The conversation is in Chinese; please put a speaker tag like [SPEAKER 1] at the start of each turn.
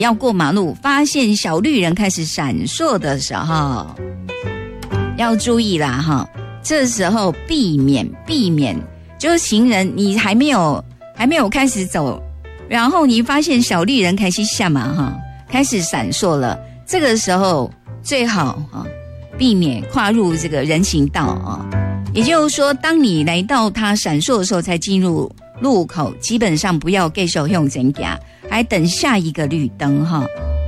[SPEAKER 1] 要过马路，发现小绿人开始闪烁的时候，要注意啦哈。这时候避免，就是行人你还没有开始走，然后你发现小绿人开始下马哈，开始闪烁了。这个时候最好避免跨入这个人行道啊。也就是说，当你来到它闪烁的时候才进入路口，基本上不要继续向前走，还等下一个绿灯哈。